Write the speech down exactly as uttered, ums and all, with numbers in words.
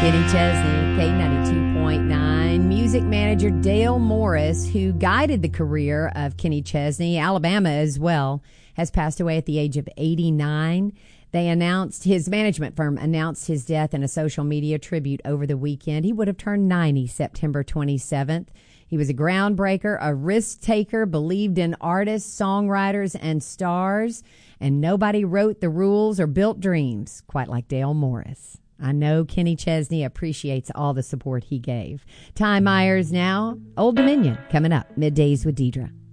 Kenny Chesney, K ninety-two point nine. Music manager Dale Morris, who guided the career of Kenny Chesney, Alabama as well, has passed away at the age of eighty-nine. They announced, his management firm announced his death in a social media tribute over the weekend. He would have turned ninety September twenty-seventh. He was a groundbreaker, a risk taker, believed in artists, songwriters, and stars, and nobody wrote the rules or built dreams quite like Dale Morris. I know Kenny Chesney appreciates all the support he gave. Ty Myers now, Old Dominion, coming up, Middays with Deidre.